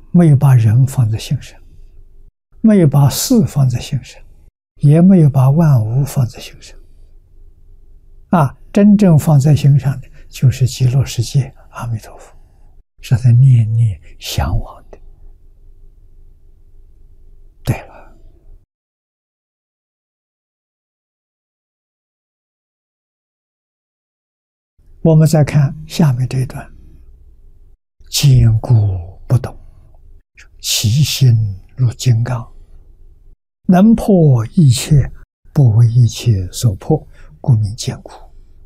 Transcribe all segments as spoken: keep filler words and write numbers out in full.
没有把人放在心上，没有把事放在心上，也没有把万物放在心上。啊，真正放在心上的就是极乐世界阿弥陀佛，是他念念向往的。对了，我们再看下面这一段，坚固不动，其心如金刚，能破一切，不为一切所破，故名坚固。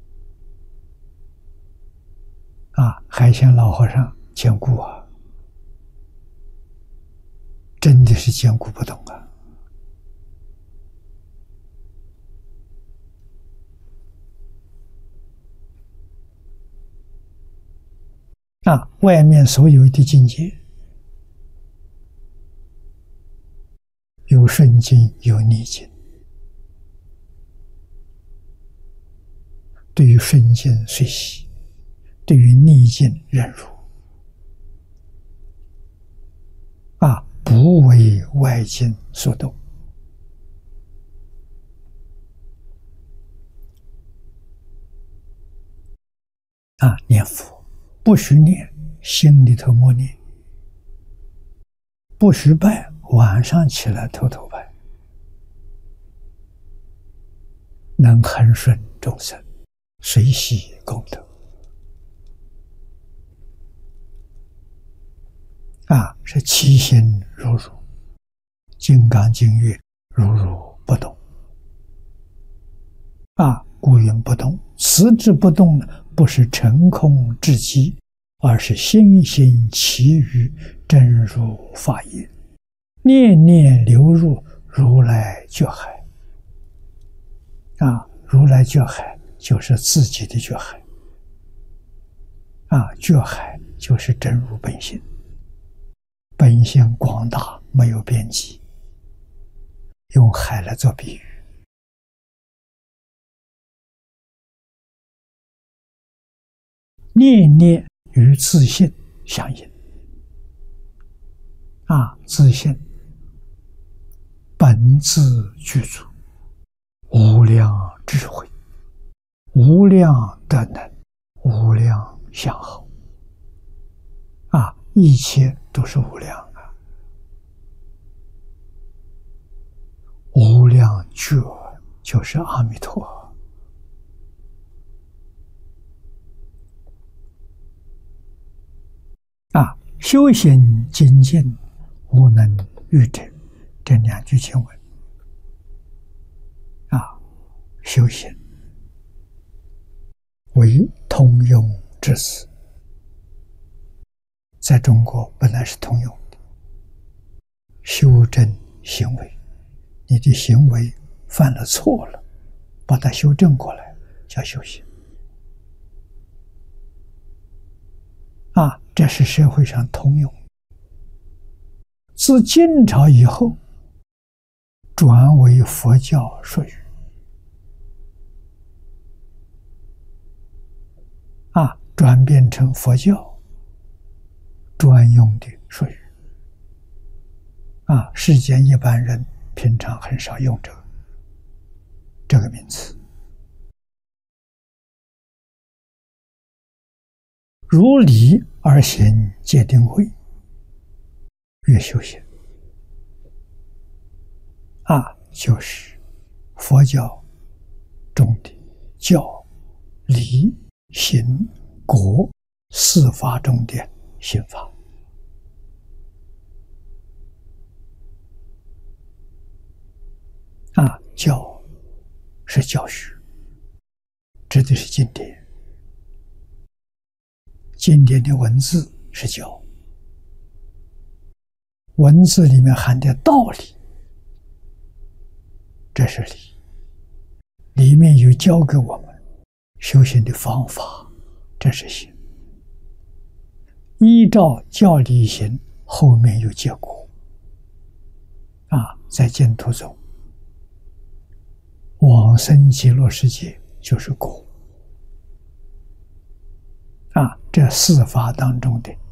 啊，海鲜老和尚坚固啊，真的是坚固不动啊！啊，外面所有的境界，有顺境，有逆境。对于顺境随喜，对于逆境忍辱。啊，不为外境所动。啊，念佛不许念，心里头默念；不许拜，晚上起来偷偷拜。能恒顺众生，随喜功德。啊，是其心如如，金刚经曰：如如不动。啊，故云不动。此之不动呢，不是成空至极，而是心心其余，真如法也。念念流入如来觉海。啊，如来觉海就是自己的觉海。啊，觉海就是真如本性。本性广大，没有边际，用海来做比喻。念念与自性相应。啊，自性本自具足，无量智慧，无量德能，无量相好。啊，一切都是无量啊！无量觉就是阿弥陀。啊，修行精进，无能御者，这两句经文。啊，修行为通用之词，在中国本来是通用的。修正行为，你的行为犯了错了，把它修正过来，叫修行。啊，这是社会上通用。自晋朝以后，转为佛教术语。啊，转变成佛教专用的术语。啊，世间一般人平常很少用这个这个名词。如理而行戒定慧，越修行。啊，就是佛教中的教、理、行、果四法中的行法。啊，教是教学，指的是经典。经典的文字是教，文字里面含的道理，这是理，里面有教给我们修行的方法，这是行。依照教理行，后面有结果。啊，在净土中，往生极乐世界就是果。啊，这四法当中的